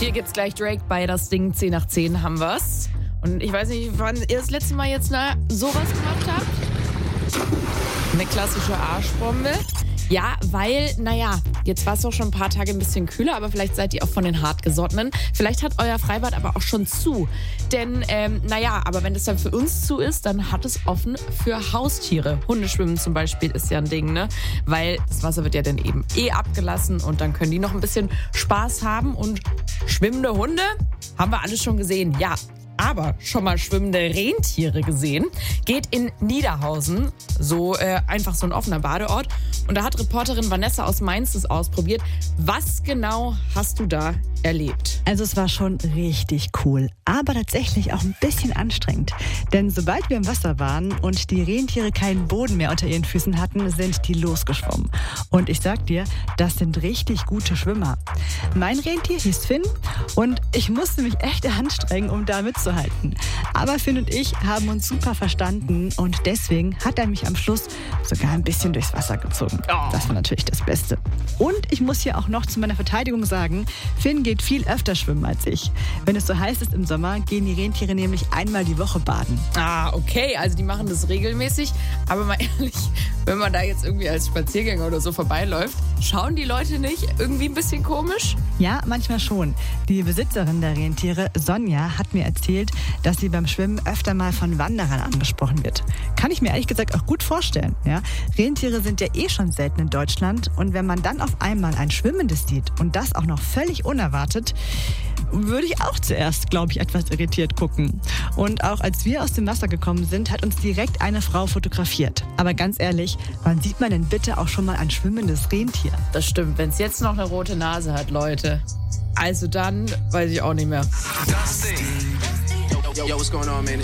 Hier gibt's gleich Drake bei das Ding 10 nach 10 haben wir's. Und ich weiß nicht, wann ihr das letzte Mal jetzt sowas gemacht habt. Eine klassische Arschbombe. Ja, weil, jetzt war es doch schon ein paar Tage ein bisschen kühler, aber vielleicht seid ihr auch von den Hartgesottenen. Vielleicht hat euer Freibad aber auch schon zu. Denn, aber wenn es dann für uns zu ist, dann hat es offen für Haustiere. Hundeschwimmen zum Beispiel ist ja ein Ding, ne? Weil das Wasser wird ja dann eben abgelassen und dann können die noch ein bisschen Spaß haben. Und schwimmende Hunde haben wir alles schon gesehen, ja. Aber schon mal schwimmende Rentiere gesehen. Geht in Niederhausen, einfach so ein offener Badeort. Und da hat Reporterin Vanessa aus Mainz das ausprobiert. Was genau hast du da erlebt? Also es war schon richtig cool, aber tatsächlich auch ein bisschen anstrengend. Denn sobald wir im Wasser waren und die Rentiere keinen Boden mehr unter ihren Füßen hatten, sind die losgeschwommen. Und ich sag dir, das sind richtig gute Schwimmer. Mein Rentier hieß Finn und ich musste mich echt anstrengen, um da mitzuhalten. Aber Finn und ich haben uns super verstanden und deswegen hat er mich am Schluss sogar ein bisschen durchs Wasser gezogen. Das war natürlich das Beste. Und ich muss hier auch noch zu meiner Verteidigung sagen, Finn geht viel öfter schwimmen als ich. Wenn es so heiß ist im Sommer, gehen die Rentiere nämlich einmal die Woche baden. Ah, okay, also die machen das regelmäßig. Aber mal ehrlich, wenn man da jetzt irgendwie als Spaziergänger oder so vorbeiläuft, schauen die Leute nicht irgendwie ein bisschen komisch? Ja, manchmal schon. Die Besitzerin der Rentiere, Sonja, hat mir erzählt, dass sie beim Schwimmen öfter mal von Wanderern angesprochen wird. Kann ich mir ehrlich gesagt auch gut vorstellen. Ja? Rentiere sind ja schon selten in Deutschland und wenn man dann auf einmal ein Schwimmendes sieht und das auch noch völlig unerwartet, würde ich auch zuerst, glaube ich, etwas irritiert gucken. Und auch als wir aus dem Wasser gekommen sind, hat uns direkt eine Frau fotografiert. Aber ganz ehrlich, wann sieht man denn bitte auch schon mal ein schwimmendes Rentier? Das stimmt, wenn es jetzt noch eine rote Nase hat, Leute. Also dann weiß ich auch nicht mehr. Yo, what's going on, man?